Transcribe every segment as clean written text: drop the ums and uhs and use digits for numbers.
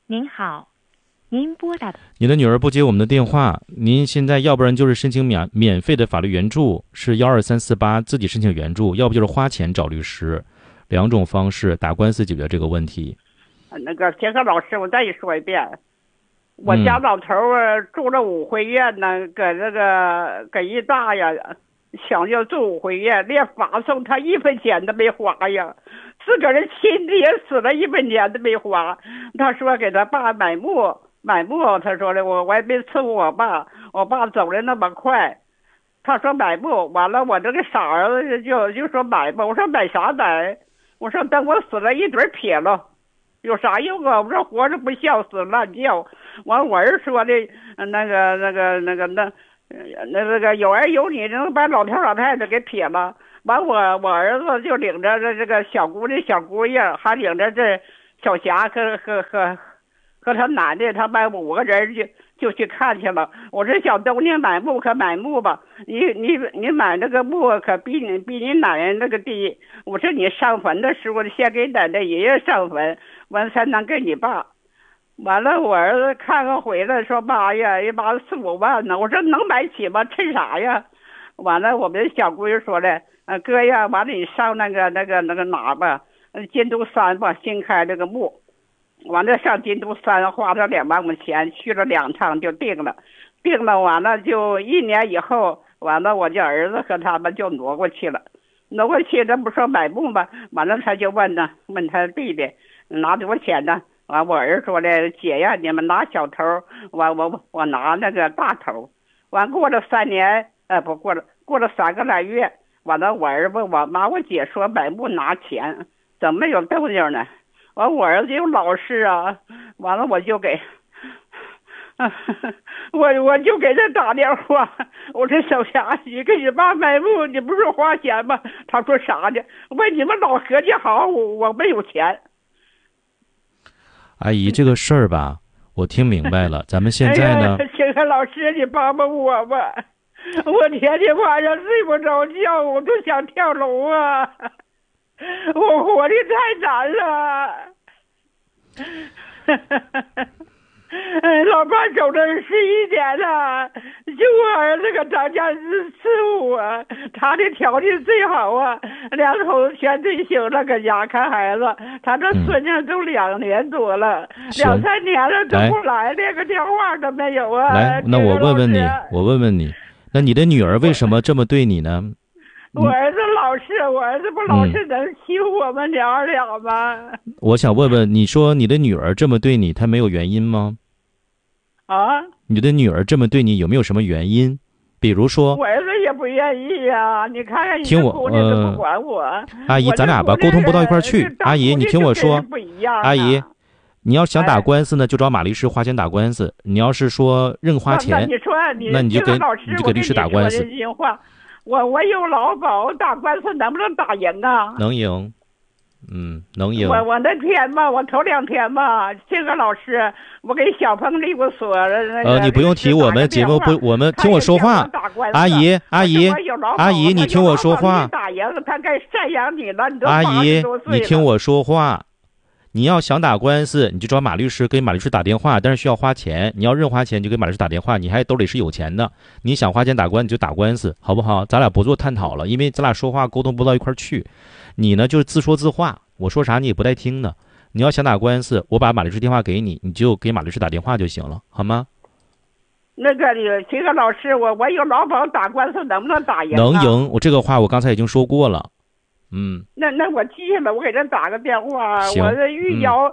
您好，您拨打的你的女儿不接我们的电话，您现在要不然就是申请免费的法律援助，是12348自己申请援助，要不就是花钱找律师，两种方式打官司解决这个问题。 那个杰克老师，我再说一遍，我家老头住了5回院呢，搁一大呀，想要住5回院，连法送他1分钱都没花呀，自个儿的亲爹死了1分钱都没花。他说给他爸买墓，他说的我还没伺候我爸走的那么快。他说买墓，完了我这个傻儿子就说买吧，我说买啥买？我说等我死了一堆撇了。有啥用啊？我说活着不孝，死乱叫。完我儿说的，那个有儿有女，能把老头老太太给撇了。完我儿子就领着这个小姑娘小姑爷，还领着这小霞和他奶奶他们5个人就去看去了。我说小东，你买墓可买墓吧，你买那个墓可比你奶奶那个低。我说你上坟的时候先给奶奶爷爷上坟，完才能给你爸。完了我儿子看回来说妈呀，一把4、5万呢。我说能买起吗？趁啥呀？完了我们小姑爷说的，哥呀，完了你上那个哪吧，金都山吧，新开这个墓。完了上金都山花了2万块钱，去了2趟就定了，完了就1年以后，完了我家儿子和他们就挪过去了，这不说买墓吗？完了他就问他弟弟拿多少钱呢？完我儿子说的，姐呀，你们拿小头，我拿那个大头。完过了3年，过了3个来月，完了我儿问我妈我姐说买墓拿钱，怎么没有动静呢？完我儿子又老实啊，完了我就给我就给他打电话，我说小霞，你给你爸买墓，你不是花钱吗？他说啥呢？问你们老合计好，我没有钱。 阿姨，这个事儿吧，我听明白了。咱们现在呢， 请看老师，你帮帮我吧，我天天晚上睡不着觉，我都想跳楼啊。我活的太难了，老伴走了11年了，就我儿子搁咱家伺候我，他的条件最好啊，2口子全退休了，搁家看孩子，他这孙女都2年多了，2、3年了都不来，连个电话都没有啊。 来，那我问问你，那你的女儿为什么这么对你呢？ 我儿子老实，我儿子不老实能欺负我们娘儿俩吗？ 我想问问，你说你的女儿这么对你，她没有原因吗？ 啊？ 你的女儿这么对你，有没有什么原因？比如说， 我儿子也不愿意呀。你看看， 听我不管我。 阿姨，咱俩吧沟通不到一块儿去。阿姨，你听我说，阿姨，你要想打官司呢，就找马律师花钱打官司。你要是说认花钱，那你就给律师打官司。 我有劳保，打官司能不能打赢啊？ 能赢，能赢。 我那天吧，我头2天吧，这个老师，我给小鹏律所你不用提我们节目不，我们听我说话。阿姨，你听我说话。 打赢他该赡养你了，你都阿姨， 80多岁了。 你听我说话。你要想打官司，你就找马律师，给马律师打电话，但是需要花钱。你要认花钱，你就给马律师打电话，你还兜里是有钱的。你想花钱打官司，你就打官司，好不好？咱俩不做探讨了，因为咱俩说话沟通不到一块儿去。你呢，就是自说自话，我说啥你也不带听的。你要想打官司，我把马律师电话给你，你就给马律师打电话就行了，好吗？ 那个这个老师，我有劳保，打官司能不能打赢？ 能赢，我这个话我刚才已经说过了。 那我记下了，我给他打个电话。 行， 我预邀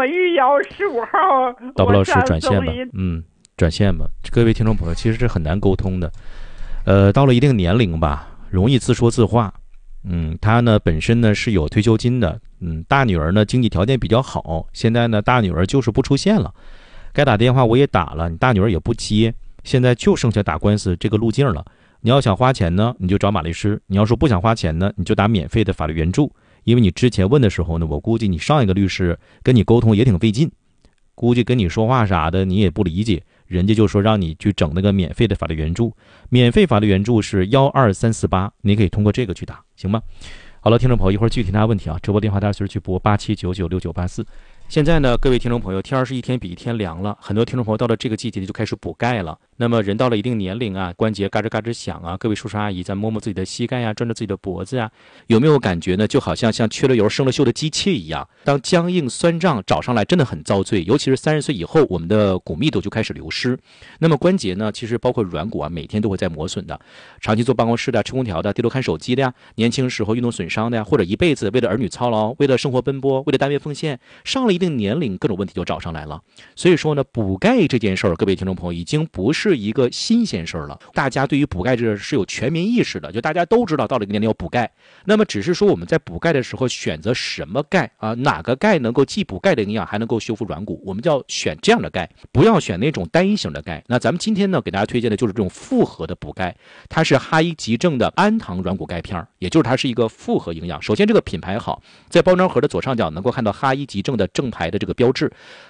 15号。 导播老师转线吧，转线吧。各位听众朋友，其实是很难沟通的。到了一定年龄吧，容易自说自话。他呢本身呢是有退休金的。大女儿呢经济条件比较好，现在呢大女儿就是不出现了。该打电话我也打了，你大女儿也不接，现在就剩下打官司这个路径了。你要想花钱呢，你就找马律师；你要说不想花钱呢，你就打免费的法律援助。因为你之前问的时候呢，我估计你上一个律师跟你沟通也挺费劲，估计跟你说话啥的你也不理解，人家就说让你去整那个免费的法律援助。免费法律援助是12348，你可以通过这个去打，行吗？好了，听众朋友，一会儿具体大家问题啊，直播电话大家随时去拨87996984。 现在呢，各位听众朋友，天儿是一天比一天凉了，很多听众朋友到了这个季节就开始补钙了。那么人到了一定年龄啊，关节嘎吱嘎吱响啊，各位叔叔阿姨在摸摸自己的膝盖啊，转转自己的脖子啊，有没有感觉呢？就好像缺了油生了锈的机器一样，当僵硬酸胀找上来真的很遭罪，尤其是30岁以后，我们的骨密度就开始流失。那么关节呢，其实包括软骨啊，每天都会在磨损的。长期坐办公室的、吹空调的、低头看手机的呀，年轻时候运动损伤的呀，或者一辈子为了儿女操劳，为了生活奔波，为了单位奉献，上了一定年龄，各种问题就找上来了。所以说呢，补钙这件事儿，各位听众朋友已经不是一个新鲜事儿了。大家对于补钙这个是有全民意识的，就大家都知道到了一个年龄要补钙。那么只是说我们在补钙的时候选择什么钙啊？哪个钙能够既补钙的营养，还能够修复软骨？我们就要选这样的钙，不要选那种单一型的钙。那咱们今天呢，给大家推荐的就是这种复合的补钙，它是哈医急正的氨糖软骨钙片，也就是它是一个复合营养。首先这个品牌好，在包装盒的左上角能够看到哈医急正的正牌的这个标志。